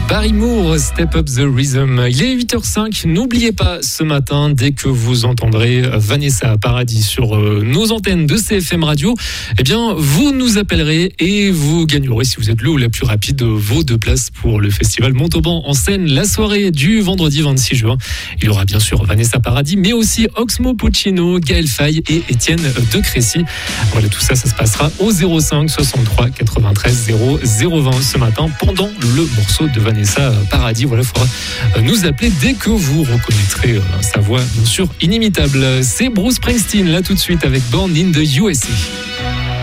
Barry Moore, Step Up the Rhythm. Il est 8h05. N'oubliez pas ce matin, dès que vous entendrez Vanessa Paradis sur nos antennes de CFM Radio, eh bien, vous nous appellerez et vous gagnerez, si vous êtes le ou la plus rapide, vos 2 places pour le festival Montauban en scène, la soirée du vendredi 26 juin. Il y aura bien sûr Vanessa Paradis, mais aussi Oxmo Puccino, Gaël Faye et Étienne de Crécy. Voilà, tout ça, ça se passera au 05 63 93 0020 ce matin pendant le morceau de Vanessa Paradis. Voilà, il faudra nous appeler dès que vous reconnaîtrez sa voix, bien sûr, inimitable. C'est Bruce Springsteen, là tout de suite, avec Born in the USA.